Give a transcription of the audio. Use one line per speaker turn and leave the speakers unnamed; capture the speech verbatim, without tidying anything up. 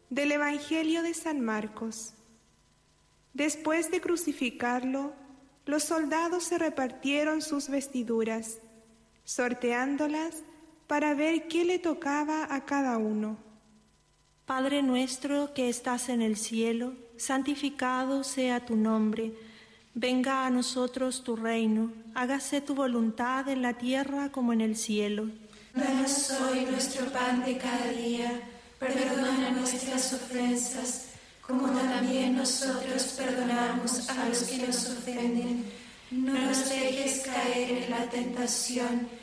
Del Evangelio de San Marcos. Después de crucificarlo, los soldados se repartieron sus vestiduras, sorteándolas para ver qué le tocaba a cada uno.
Padre nuestro que estás en el cielo, santificado sea tu nombre. Venga a nosotros tu reino, hágase tu voluntad en la tierra como en el cielo.
Danos hoy nuestro pan de cada día, perdona nuestras ofensas, como también nosotros perdonamos a los que nos ofenden. No nos dejes caer en la tentación